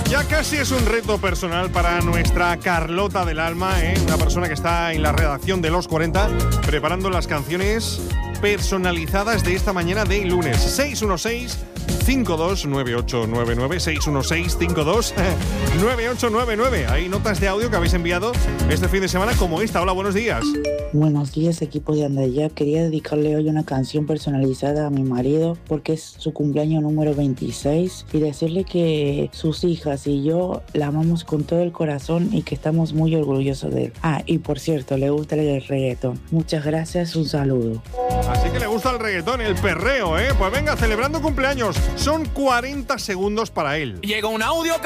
Ya casi es un reto personal para nuestra Carlota del Alma, una persona que está en la redacción de Los 40 preparando las canciones personalizadas de esta mañana de lunes. 616-529899, 616-529899. Hay notas de audio que habéis enviado este fin de semana como esta. Hola, buenos días. Buenos días, equipo de Andaya. Quería dedicarle hoy una canción personalizada a mi marido porque es su cumpleaños número 26 y decirle que sus hijas y yo la amamos con todo el corazón y que estamos muy orgullosos de él. Ah, y por cierto, le gusta el reggaetón. Muchas gracias, un saludo. Así que le gusta el reggaetón, el perreo, Pues venga, celebrando cumpleaños. Son 40 segundos para él. Llega un audio